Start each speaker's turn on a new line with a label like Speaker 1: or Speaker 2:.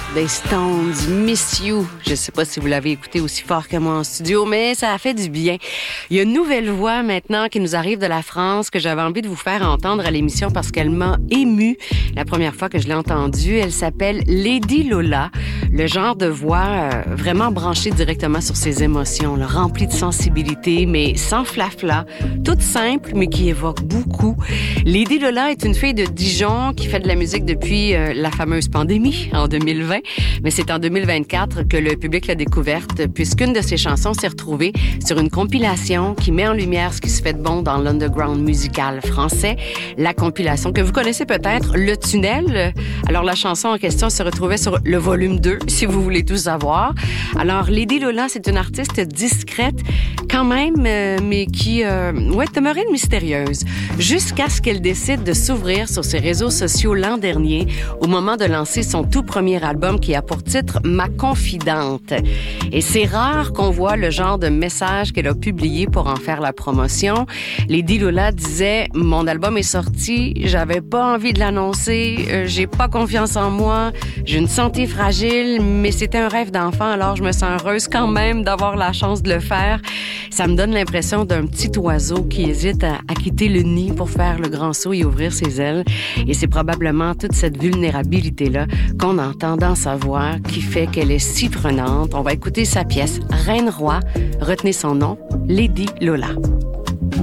Speaker 1: des Stones, Miss You. Je sais pas si vous l'avez écouté aussi fort que moi en studio, mais ça a fait du bien. Il y a une nouvelle voix maintenant qui nous arrive de la France que j'avais envie de vous faire entendre à l'émission parce qu'elle m'a émue la première fois que je l'ai entendue. Elle s'appelle Lady Lola. Le genre de voix vraiment branchée directement sur ses émotions, là, remplie de sensibilité, mais sans flafla, toute simple, mais qui évoque beaucoup. Lady Lola est une fille de Dijon qui fait de la musique depuis la fameuse pandémie en 2020, mais c'est en 2024 que le public l'a découverte, puisqu'une de ses chansons s'est retrouvée sur une compilation qui met en lumière ce qui se fait de bon dans l'underground musical français. La compilation que vous connaissez peut-être, Le Tunnel. Alors, la chanson en question se retrouvait sur le volume 2, si vous voulez tout savoir. Alors, Lady Lola, c'est une artiste discrète quand même, mais qui demeurait mystérieuse, jusqu'à ce qu'elle décide de s'ouvrir sur ses réseaux sociaux l'an dernier, au moment de lancer son tout premier album qui a pour titre « Ma confidente ». Et c'est rare qu'on voit le genre de message qu'elle a publié pour en faire la promotion. Lady Lola disait « Mon album est sorti, j'avais pas envie de l'annoncer, j'ai pas confiance en moi, j'ai une santé fragile, mais c'était un rêve d'enfant, alors je me sens heureuse quand même d'avoir la chance de le faire. » Ça me donne l'impression d'un petit oiseau qui hésite à quitter le nid pour faire le grand saut et ouvrir ses ailes. Et c'est probablement toute cette vulnérabilité-là qu'on entend dans sa voix qui fait qu'elle est si prenante. On va écouter sa pièce « Reine Roi ». Retenez son nom, Lady Lola.